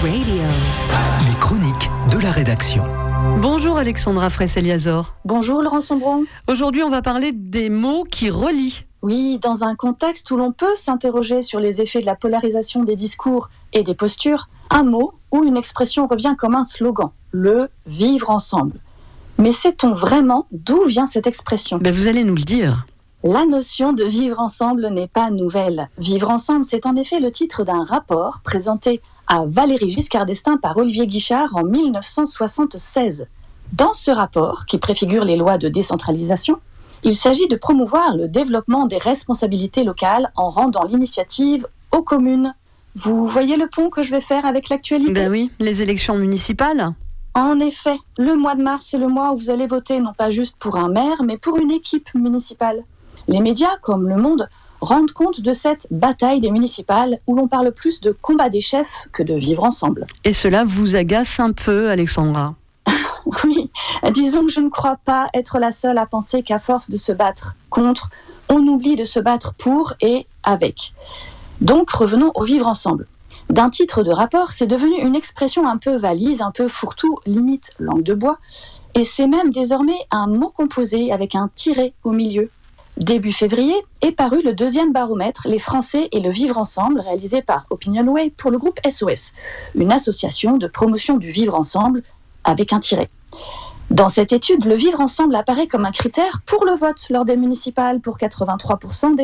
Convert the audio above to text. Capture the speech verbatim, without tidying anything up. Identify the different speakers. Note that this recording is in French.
Speaker 1: Radio.
Speaker 2: Les chroniques de la rédaction.
Speaker 3: Bonjour Alexandra Fraisse-Eliazor.
Speaker 4: Bonjour Laurent Sombron.
Speaker 3: Aujourd'hui, on va parler des mots qui relient.
Speaker 4: Oui, dans un contexte où l'on peut s'interroger sur les effets de la polarisation des discours et des postures, un mot ou une expression revient comme un slogan, le « vivre ensemble ». Mais sait-on vraiment d'où vient cette expression ?
Speaker 3: Ben, vous allez nous le dire.
Speaker 4: La notion de vivre ensemble n'est pas nouvelle. Vivre ensemble, c'est en effet le titre d'un rapport présenté à Valéry Giscard d'Estaing par Olivier Guichard en dix-neuf cent soixante-seize. Dans ce rapport, qui préfigure les lois de décentralisation, il s'agit de promouvoir le développement des responsabilités locales en rendant l'initiative aux communes. Vous voyez le pont que je vais faire avec l'actualité ?
Speaker 3: Ben oui, les élections municipales.
Speaker 4: En effet, le mois de mars, c'est le mois où vous allez voter non pas juste pour un maire, mais pour une équipe municipale. Les médias, comme Le Monde, rendent compte de cette bataille des municipales où l'on parle plus de combat des chefs que de vivre ensemble.
Speaker 3: Et cela vous agace un peu, Alexandra ?
Speaker 4: Oui, disons que je ne crois pas être la seule à penser qu'à force de se battre contre, on oublie de se battre pour et avec. Donc revenons au vivre ensemble. D'un titre de rapport, c'est devenu une expression un peu valise, un peu fourre-tout, limite langue de bois, et c'est même désormais un mot composé avec un tiret au milieu. Début février est paru le deuxième baromètre Les Français et le vivre ensemble, réalisé par Opinionway pour le groupe S O S, une association de promotion du vivre ensemble avec un tiret. Dans cette étude, le vivre ensemble apparaît comme un critère pour le vote lors des municipales pour quatre-vingt-trois pour cent des